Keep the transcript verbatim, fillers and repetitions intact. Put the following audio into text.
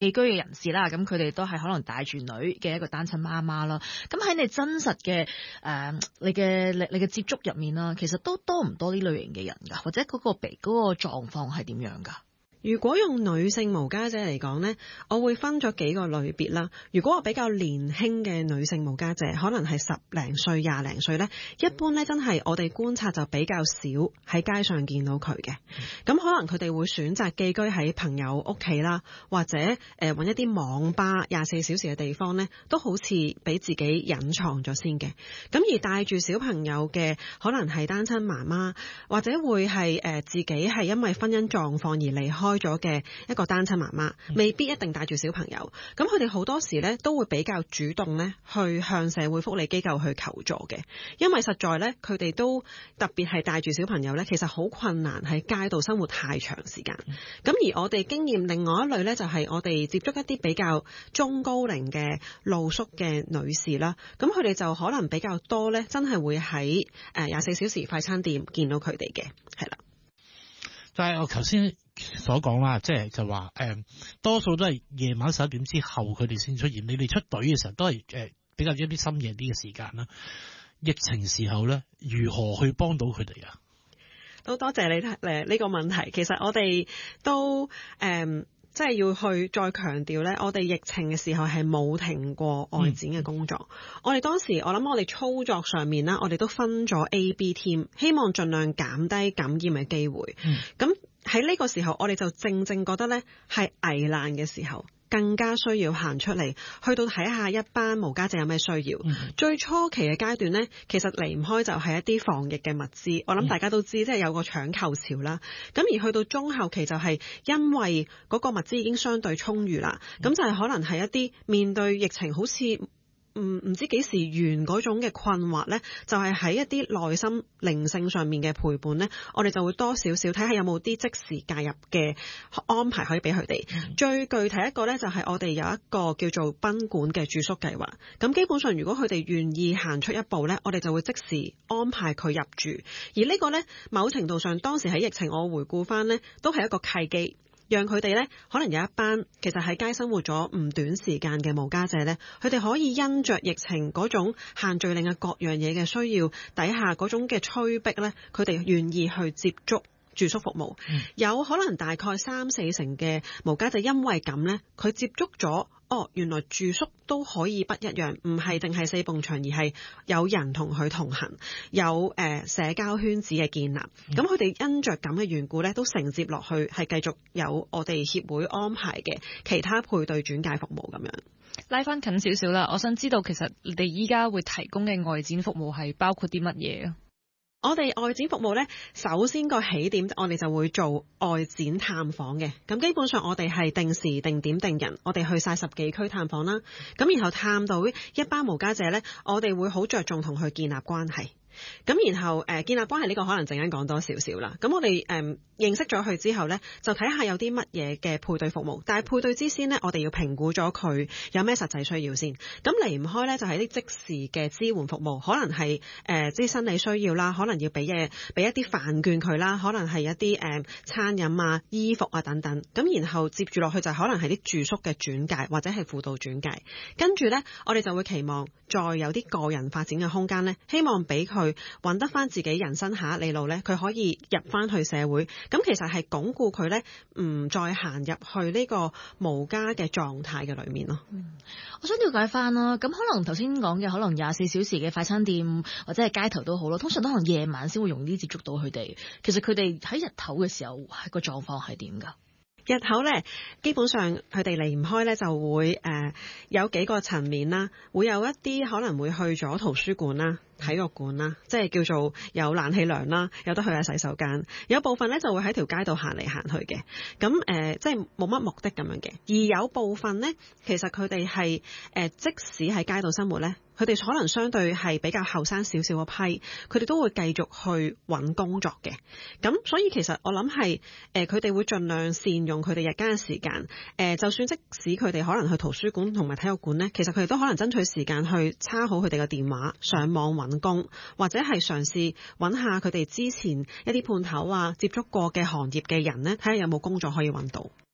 寄居嘅人士啦，咁佢哋都係可能帶住女嘅一個單親媽媽啦。咁喺你真實嘅誒、呃、你嘅你你嘅接觸入面啦，其實都多唔多呢類型嘅人㗎，或者嗰個鼻嗰個狀況係點樣㗎？ 如果用女性無家者嚟講呢，我會分咗幾個類別啦。如果我比較年輕嘅女性無家者，可能係十零歲、廿零歲呢，一般呢真係我哋觀察就比較少喺街上見到佢嘅。咁可能佢哋會選擇寄居喺朋友屋企啦，或者誒揾一啲網吧廿四小時嘅地方呢，都好似俾自己隱藏咗先嘅。咁而帶住小朋友嘅，可能係單親媽媽，或者會係誒自己係因為婚姻狀況而離開開咗嘅一個單親媽媽，未必一定帶住小朋友，咁佢哋好多時咧都會比較主動咧去向社會福利機構去求助嘅，因為實在咧佢哋都特別係帶住小朋友咧，其實好困難喺街度生活太長時間。咁而我哋經驗另外一類咧，就係我哋接觸一啲比較中高齡嘅露宿嘅女士啦，咁佢哋就可能比較多咧，真係會喺誒廿四小時快餐店見到佢哋嘅，係啦。 就係我頭先所講啦，即係就話誒，多數都係夜晚十一點之後佢哋先出現。你哋出隊嘅時候都係誒比較一啲深夜啲嘅時間啦。疫情時候咧，如何去幫到佢哋啊？ 都多謝你誒呢個問題。其實我哋都誒。嗯即係要去再強調咧，我哋疫情嘅時候係冇停過外展嘅工作。嗯、我哋當時我諗我哋操作上面啦，我哋都分咗 A、B team，希望盡量減低感染嘅機會。咁喺呢個時候，我哋就正正覺得咧係危難嘅時候，更加需要行出嚟，去到睇下一班無家者有咩需要。嗯、最初期嘅階段呢，其實離唔開就係一啲防疫嘅物資。我諗大家都知，即係有個搶購潮啦。咁而去到中後期就係因為嗰個物資已經相對充裕啦，咁、嗯、就係可能係一啲面對疫情好似唔唔知幾時完嗰種嘅困惑呢，就係、是、喺一啲內心靈性上面嘅陪伴呢，我哋就會多少少睇下有冇啲即時介入嘅安排可以俾佢哋。嗯、最具體一個呢，就係我哋有一個叫做賓館嘅住宿計劃。咁基本上如果佢哋願意行出一步呢，我哋就會即時安排佢入住。而呢個呢，某程度上當時喺疫情我回顧翻呢，都係一個契機。讓佢哋咧，可能有一班其實喺街生活咗唔短時間嘅無家者咧，佢哋可以因着疫情嗰種限聚令嘅各樣嘢嘅需要底下嗰種嘅催逼咧，佢哋願意去接觸住宿服務。嗯、有可能大概三四成嘅無家者因為咁咧，佢接觸咗。哦，原來住宿都可以不一樣，唔係淨係四埲牆，而係有人同佢同行，有誒、呃、社交圈子嘅建立。咁佢哋因着咁嘅緣故咧，都承接落去，係繼續有我哋協會安排嘅其他配對轉介服務咁樣。 拉翻近少少啦，我想知道其實你哋依家會提供嘅外展服務係包括啲乜嘢啊？ 我哋外展服務呢，首先個起點，我哋就會做外展探訪嘅。咁基本上我哋係定時定點定人，我哋去晒十幾區探訪啦。咁然後探到一班無家者呢，我哋會好着重同佢建立關係。咁然後誒、呃、建立關係呢個可能陣間講多少少啦。咁我哋誒、呃、認識咗佢之後呢，就睇下有啲乜嘢嘅配對服務。但係配對之先呢，我哋要評估咗佢有咩實際需要先。咁離唔開呢，就係、是、啲即時嘅支援服務，可能係誒即係生理需要啦，可能要俾嘢俾一啲飯券佢啦，可能係一啲誒、呃、餐飲啊、衣服啊等等。咁然後接住落去就可能係啲住宿嘅轉介或者係輔導轉介。跟住呢，我哋就會期望再有啲個人發展嘅空間呢，希望俾佢。去揾得翻自己人生下一里路呢，佢可以入翻去社會，咁其實係鞏固佢呢，唔再行入去呢個無家嘅狀態嘅裏面咯。 嗯，我想了解翻啦，咁可能頭先講嘅可能廿四小時嘅快餐店或者係街頭都好咯，通常都可能夜晚先會容易接觸到佢哋。其實佢哋喺日頭嘅時候個狀況係點㗎？ 日頭咧，基本上佢哋離唔開咧，就會誒、呃、有幾個層面啦，會有一啲可能會去咗圖書館啦、體育館啦，即係叫做有冷氣涼啦，有得去下洗手間。有部分咧就會喺條街度行嚟行去嘅，咁誒、呃、即係冇乜目的咁樣嘅。而有部分咧，其實佢哋係誒即使喺街度生活咧。佢哋可能相對係比較後生少少嗰批，佢哋都會繼續去揾工作嘅。咁所以其實我諗係誒佢哋會盡量善用佢哋日間嘅時間。誒、呃、就算即使佢哋可能去圖書館同埋體育館呢，其實佢哋都可能爭取時間去叉好佢哋嘅電話，上網揾工，或者係嘗試揾下佢哋之前一啲判頭啊接觸過嘅行業嘅人呢，睇下有冇工作可以揾到。